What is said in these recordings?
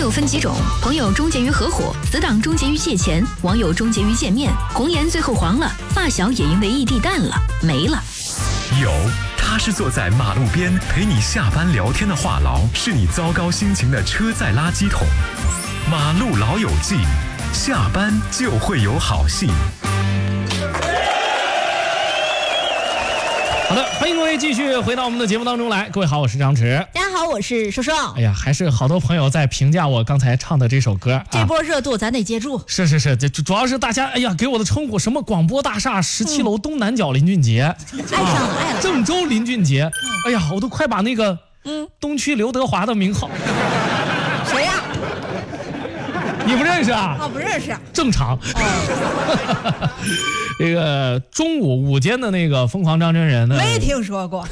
友分几种，朋友终结于合伙，死党终结于借钱，网友终结于见面，红颜最后黄了，发小也因为异地淡了，没了。 有，他是坐在马路边陪你下班聊天的话痨，是你糟糕心情的车载垃圾桶。马路老友记，下班就会有好戏。 好的，欢迎各位继续回到我们的节目当中来。各位好，我是张弛。 大家好，我是说说。 哎呀，还是好多朋友在评价我刚才唱的这首歌。 这波热度咱得接住。 是，这主要是大家给我的称呼什么广播大厦17楼东南角林俊杰， 爱上了，爱了。 郑州林俊杰。哎呀，我都快把那个东区刘德华的名号。 谁呀？ 你不认识啊？ 不认识。 正常。这个中午间的那个疯狂张真人呢？ 没听说过。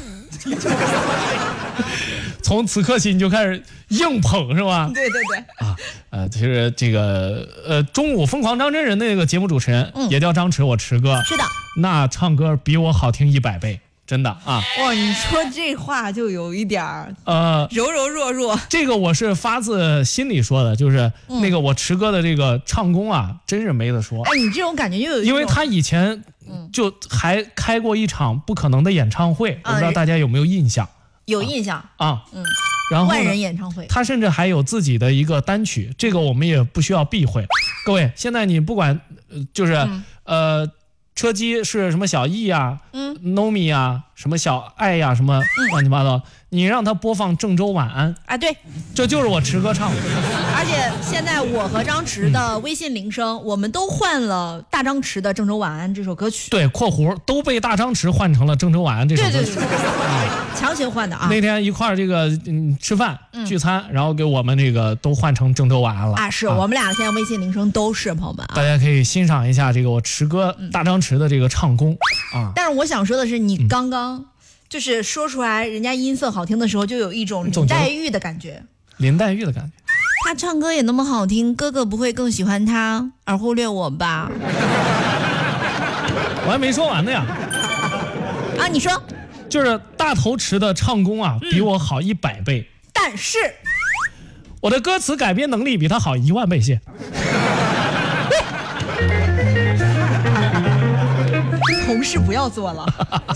从此刻起你就开始硬捧是吧？ 对其实这个中午疯狂张真人的那个节目主持人也叫张弛，我弛哥。 是的。 那唱歌比我好听100倍。真的啊！ 哇，你说这话就有一点柔弱。 这个我是发自心里说的，就是那个我弛哥的这个唱功啊，真是没得说。 你这种感觉又有， 因为他以前就还开过一场不可能的演唱会，我不知道大家有没有印象？ 有印象啊。然后万人演唱会， 他甚至还有自己的一个单曲，这个我们也不需要避讳。各位，现在你不管就是车机是什么小 E 呀，Nomi 呀，什么小爱呀，什么乱七八糟，你让他播放郑州晚安啊，对， 这就是我弛哥唱的。 而且现在我和张弛的微信铃声，我们都换了大张弛的《郑州晚安》这首歌曲。 对，括弧都被大张弛换成了《郑州晚安》这首歌曲。 对，强行换的啊。 那天一块儿这个吃饭聚餐，然后给我们这个都换成《郑州晚安》了啊。是我们俩现在微信铃声都是朋友们啊， 大家可以欣赏一下这个我弛哥大张弛的这个唱功啊。 但是我想说的是，你刚刚就是说出来人家音色好听的时候，就有一种林黛玉的感觉。 林黛玉的感觉。 他唱歌也那么好听，哥哥不会更喜欢他而忽略我吧？ 我还没说完呢呀。 啊，你说。 就是大头弛的唱功啊，比我好100倍。 但是我的歌词改编能力比他好10000倍些。 同事不要做了。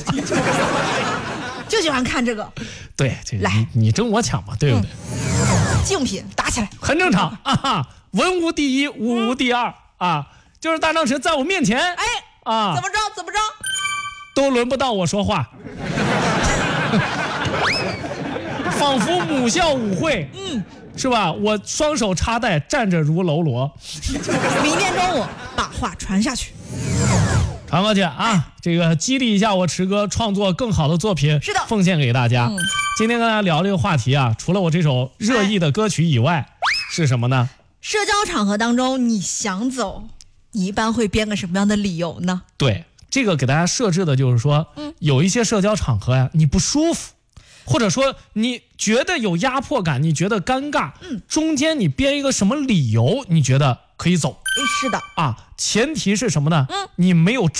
就喜欢看这个。 对，来你争我抢嘛，对不对？ 竞品打起来很正常啊，文无第一，武无第二啊，就是大张弛在我面前， 怎么着都轮不到我说话。仿佛母校舞会，是吧？我双手插袋站着如喽啰。 明天中午把话传下去， 传过去啊！这个激励一下我弛哥创作更好的作品， 是的， 奉献给大家。今天跟大家聊这个话题啊，除了我这首热议的歌曲以外，是什么呢？ 社交场合当中你想走，你一般会编个什么样的理由呢？ 对，这个给大家设置的就是说，有一些社交场合呀，你不舒服，或者说你觉得有压迫感，你觉得尴尬，中间你编一个什么理由，你觉得可以走？ 是的啊，前提是什么呢？你没有